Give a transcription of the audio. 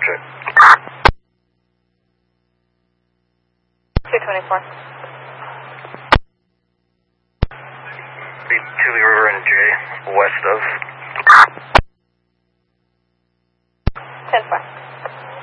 check. 224. Tule River and J, west of. 10-4.